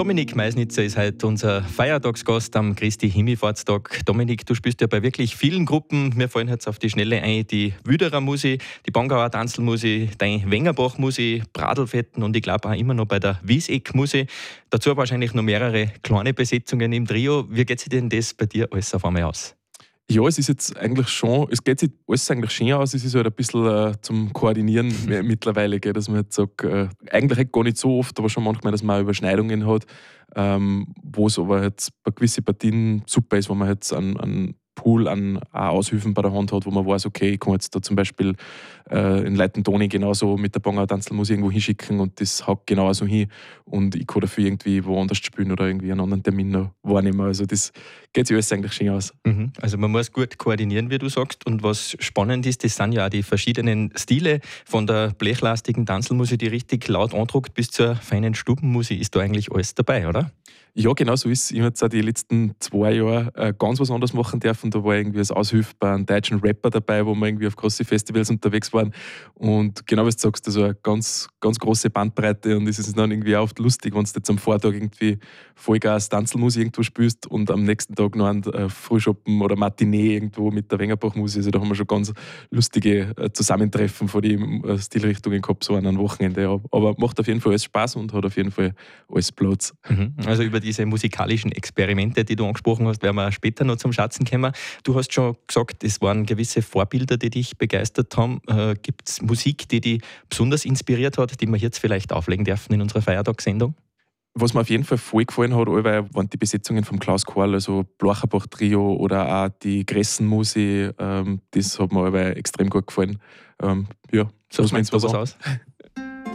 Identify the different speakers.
Speaker 1: Dominik Meisnitzer ist heute unser Feiertagsgast am Christi Himmelfahrtstag. Dominik, du spielst ja bei wirklich vielen Gruppen. Mir fallen jetzt auf die Schnelle ein, die Wüderer Musi, die Bangauer Tanzelmusi, dein Wengerbach Musi, Bradlfetten und ich glaube auch immer noch bei der Wieseck Musi. Dazu wahrscheinlich noch mehrere kleine Besetzungen im Trio. Wie geht sich denn das bei dir alles auf einmal aus?
Speaker 2: Ja, es ist jetzt eigentlich schon, es geht sich alles eigentlich schön aus. Es ist halt ein bisschen zum Koordinieren mittlerweile, gell, dass man jetzt sagt, eigentlich halt gar nicht so oft, aber schon manchmal, dass man auch Überschneidungen hat, wo es aber jetzt bei gewissen Partien super ist, wo man jetzt einen Pool an Aushilfen bei der Hand hat, wo man weiß, okay, ich kann jetzt da zum Beispiel in Leitentoni genauso mit der Bangauer Tanzelmusik irgendwo hinschicken und das haut genauso hin und ich kann dafür irgendwie woanders spielen oder irgendwie einen anderen Termin noch wahrnehmen. Also das geht sich alles eigentlich schön aus.
Speaker 1: Also man muss gut koordinieren, wie du sagst. Und was spannend ist, das sind ja auch die verschiedenen Stile von der blechlastigen Tanzelmusik, die richtig laut andruckt, bis zur feinen Stubenmusik. Ist da eigentlich alles dabei, oder?
Speaker 2: Ja, genau so ist es. Ich habe jetzt auch die letzten 2 Jahre ganz was anderes machen dürfen. Da war irgendwie als Aushilfe bei einem deutschen Rapper dabei, wo wir irgendwie auf große Festivals unterwegs waren. Und genau wie du sagst, also eine ganz, ganz große Bandbreite. Und es ist dann irgendwie auch oft lustig, wenn du jetzt am Vortag irgendwie Vollgas Tanzelmusik irgendwo spielst und am nächsten Tag noch ein Frühschoppen oder Matinee irgendwo mit der Wengerbach-Musik. Also da haben wir schon ganz lustige Zusammentreffen von den Stilrichtungen gehabt, so an einem Wochenende. Ja. Aber macht auf jeden Fall alles Spaß und hat auf jeden Fall alles Platz.
Speaker 1: Also über diese musikalischen Experimente, die du angesprochen hast, werden wir später noch zum Schatzen kommen. Du hast schon gesagt, es waren gewisse Vorbilder, die dich begeistert haben. Gibt es Musik, die dich besonders inspiriert hat, die wir jetzt vielleicht auflegen dürfen in unserer Feiertagssendung?
Speaker 2: Was mir auf jeden Fall voll gefallen hat, waren die Besetzungen von Klaus Korl, also Blacherbach Trio oder auch die Gressenmusi. Das hat mir extrem gut gefallen. Ja,
Speaker 1: Suchst du mir jetzt was aus?